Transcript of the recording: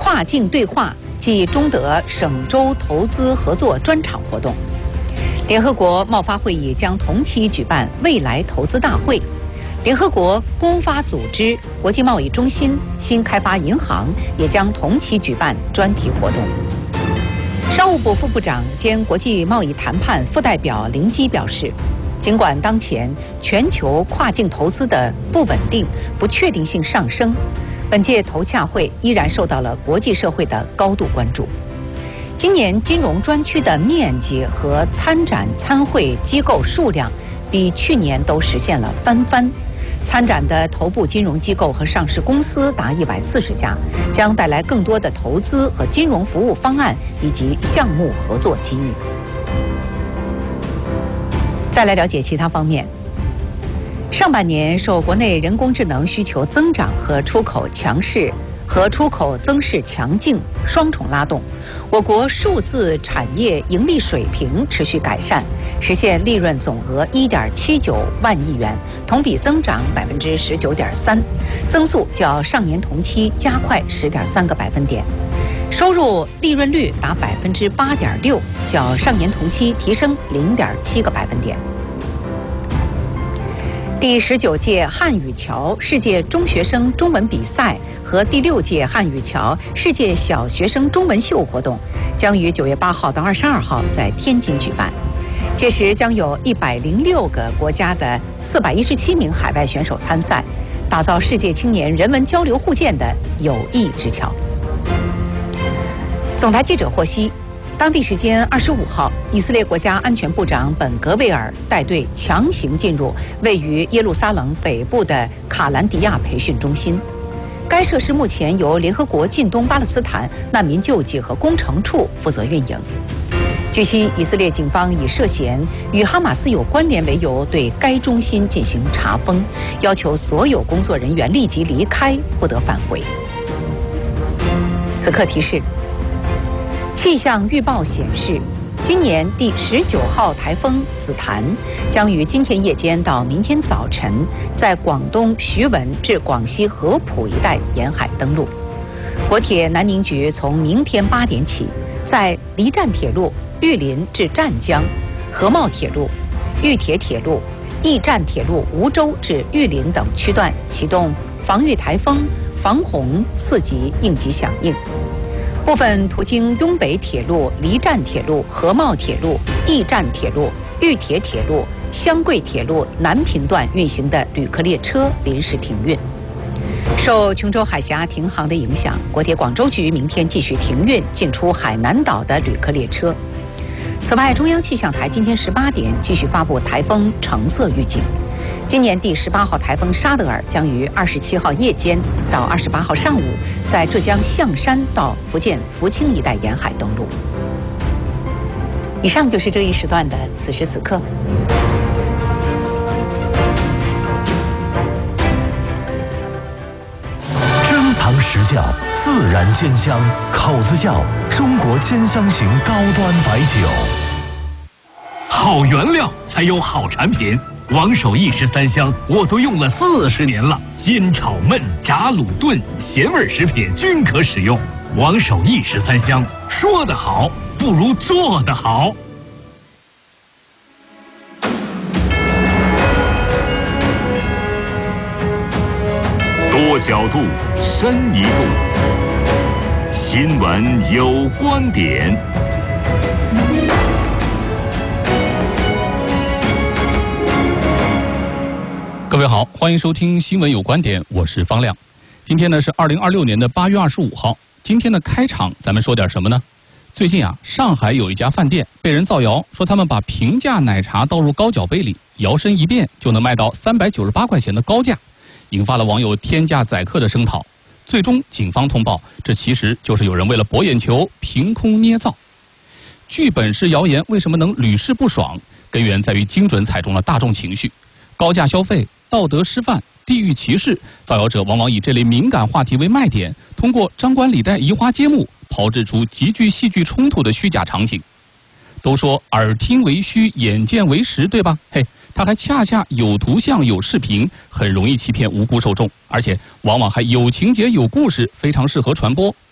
跨境对话暨中德省州投资合作专场活动。联合国贸发会议将同期举办未来投资大会。联合国公发组织、国际贸易中心、新开发银行也将同期举办专题活动。商务部副部长兼国际贸易谈判副代表林基表示，尽管当前全球跨境投资的不稳定、不确定性上升，本届投洽会依然受到了国际社会的高度关注。今年金融专区的面积和参展参会机构数量比去年都实现了翻番。参展的头部金融机构和上市公司达140家，将带来更多的投资和金融服务方案以及项目合作机遇。再来了解其他方面。上半年受国内人工智能需求增长和出口增势强劲双重拉动，我国数字产业盈利水平持续改善，实现利润总额1.79万亿元，同比增长19.3%，增速较上年同期加快10.3个百分点，收入利润率达8.6%，较上年同期提升0.7个百分点。第19届汉语桥世界中学生中文比赛和第6届汉语桥世界小学生中文秀活动将于9月8号到22号在天津举办，届时将有106个国家的417名海外选手参赛，打造世界青年人文交流互鉴的友谊之桥。总台记者获悉，当地时间25号，以色列国家安全部长本·格维尔带队强行进入位于耶路撒冷北部的卡兰迪亚培训中心。该设施目前由联合国近东巴勒斯坦难民救济和工程处负责运营。据悉，以色列警方以涉嫌与哈马斯有关联为由，对该中心进行查封，要求所有工作人员立即离开，不得返回。此刻提示。气象预报显示，今年第19号台风紫檀将于今天夜间到明天早晨在广东徐闻至广西合浦一带沿海登陆。国铁南宁局从明天8点起，在离站铁路玉林至湛江、合茂铁路、玉铁铁路、驿站铁路梧州至玉林等区段启动防御台风、防洪4级应急响应。部分途经雍北铁路、离站铁路、合茂铁路、驿站铁路、玉铁铁路、湘桂铁路南平段运行的旅客列车临时停运。受琼州海峡停航的影响，国铁广州局明天继续停运进出海南岛的旅客列车。此外，中央气象台今天18点继续发布台风橙色预警。今年第18号台风沙德尔将于27号夜间到28号上午在浙江象山到福建福清一带沿海登陆。以上就是这一时段的此时此刻。 珍藏实窖，自然鲜香，口子窖中国兼香型高端白酒。 好原料才有好产品。王守义13香我都用了40年了，煎炒焖炸卤炖咸味食品均可使用。王守义13香，说得好不如做得好。多角度，深一步。新闻有观点。 各位好，欢迎收听新闻有观点，我是方亮。今天呢是2026年的8月25号。今天的开场咱们说点什么呢？最近上海有一家饭店被人造谣，说他们把平价奶茶倒入高脚杯里，摇身一变就能卖到398块钱的高价，引发了网友天价宰客的声讨。最终警方通报，这其实就是有人为了博眼球凭空捏造。剧本式谣言为什么能屡试不爽？根源在于精准踩中了大众情绪。高价消费、道德失范、地域歧视，造谣者往往以这类敏感话题为卖点，通过张冠李戴、移花接木，炮制出极具戏剧冲突的虚假场景。都说耳听为虚，眼见为实，对吧？嘿，它还恰恰有图像、有视频，很容易欺骗无辜受众，而且往往还有情节、有故事，非常适合传播。